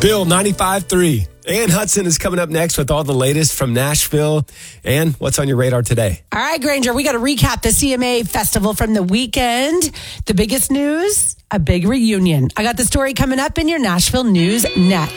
Bill 95.3. Ann Hudson is coming up next with all the latest from Nashville. Ann, what's on your radar today? All right, Granger, we got to recap the CMA Festival from the weekend. The biggest news, a big reunion. I got the story coming up in your Nashville News next.